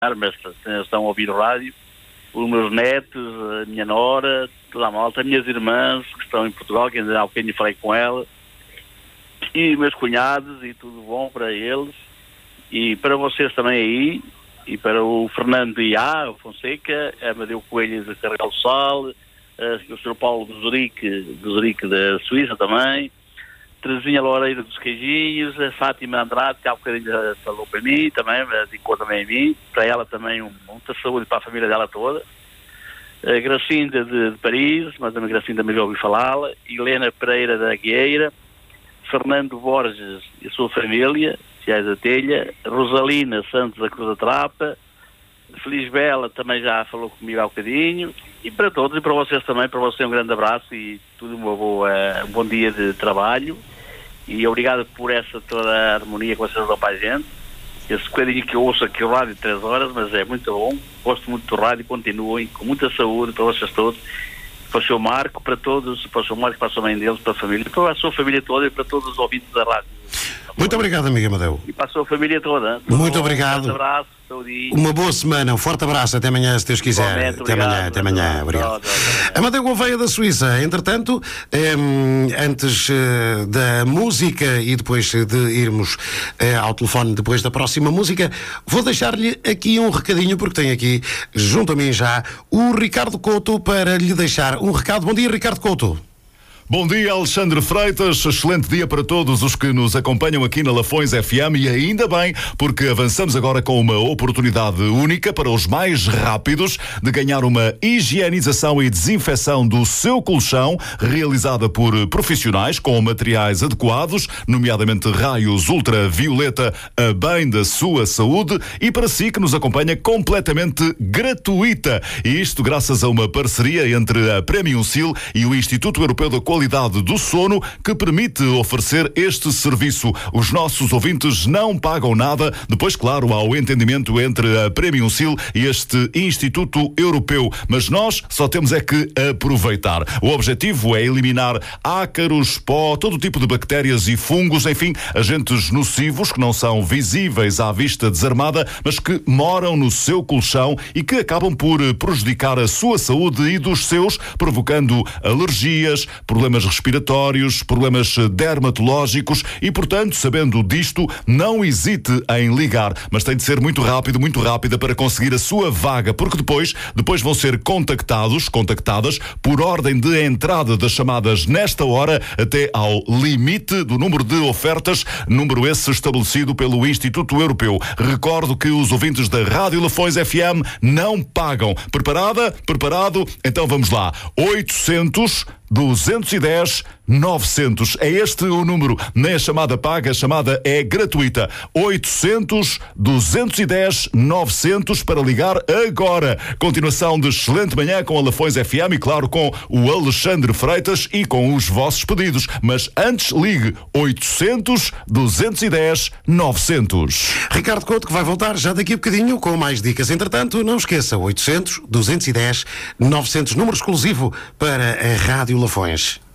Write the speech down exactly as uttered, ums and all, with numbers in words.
mas estão a ouvir o rádio, os meus netos, a minha nora, toda a malta, as minhas irmãs que estão em Portugal, que ainda há bocadinho falei com ela, e meus cunhados, e tudo bom para eles, e para vocês também aí, e para o Fernando Iá, Fonseca, a Amadeu Coelho de Carregal do Sal, o senhor Paulo de Zurique, de Zurique da Suíça também, Terezinha Loureiro dos Queijinhos, a Fátima Andrade, que há um bocadinho falou para mim também, indicou também a mim, para ela também um, muita saúde para a família dela toda. A Gracinda de, de Paris, mas a Gracinda me já ouvi falá-la, Helena Pereira da Guieira, Fernando Borges e a sua família, Ciais da Telha, Rosalina Santos da Cruz da Trapa, Feliz Bela também já falou comigo há um bocadinho, e para todos e para vocês também, para você um grande abraço e tudo uma boa, um bom dia de trabalho, e obrigado por essa toda a harmonia que vocês dão para a gente. Esse bocadinho que eu ouço aqui o rádio de três horas, mas é muito bom, gosto muito do rádio, continuem com muita saúde para vocês todos, para o seu Marco, para todos, para o seu Marco, para a sua mãe deles, para a família, para a sua família toda e para todos os ouvintes da rádio. Muito obrigado, amigo Amadeu. E para a sua família toda. Muito obrigado. Um abraço, saúde. Uma boa semana, um forte abraço, até amanhã, se Deus quiser. Igualmente, até obrigado, amanhã, até amanhã, obrigado. Não, não, não. Amadeu Gouveia da Suíça, entretanto, eh, antes eh, da música e depois de irmos eh, ao telefone depois da próxima música, vou deixar-lhe aqui um recadinho, porque tem aqui, junto a mim já, o Ricardo Couto para lhe deixar um recado. Bom dia, Ricardo Couto. Bom dia, Alexandre Freitas, excelente dia para todos os que nos acompanham aqui na Lafões F M, e ainda bem, porque avançamos agora com uma oportunidade única para os mais rápidos de ganhar uma higienização e desinfecção do seu colchão, realizada por profissionais com materiais adequados, nomeadamente raios ultravioleta, a bem da sua saúde, e para si que nos acompanha completamente gratuita. E isto graças a uma parceria entre a Premium Seal e o Instituto Europeu da Qualidade do Sono, que permite oferecer este serviço. Os nossos ouvintes não pagam nada, depois, claro, há o entendimento entre a Premium Seal e este Instituto Europeu, mas nós só temos é que aproveitar. O objetivo é eliminar ácaros, pó, todo tipo de bactérias e fungos, enfim, agentes nocivos que não são visíveis à vista desarmada, mas que moram no seu colchão e que acabam por prejudicar a sua saúde e dos seus, provocando alergias, problemas respiratórios, problemas dermatológicos, e, portanto, sabendo disto, não hesite em ligar, mas tem de ser muito rápido, muito rápida para conseguir a sua vaga, porque depois, depois vão ser contactados, contactadas por ordem de entrada das chamadas nesta hora até ao limite do número de ofertas, número esse estabelecido pelo Instituto Europeu. Recordo que os ouvintes da Rádio Lafões F M não pagam. Preparada? Preparado? Então vamos lá. oitocentos, duzentos e dez, novecentos. É este o número. Nem a chamada paga, a chamada é gratuita. oitocentos, duzentos e dez, novecentos para ligar agora. Continuação de excelente manhã com a Lafões F M e, claro, com o Alexandre Freitas e com os vossos pedidos. Mas antes, ligue oitocentos, duzentos e dez, novecentos. Ricardo Couto, que vai voltar já daqui a bocadinho com mais dicas. Entretanto, não esqueça, oitocentos, duzentos e dez, novecentos, número exclusivo para a Rádio Lafões.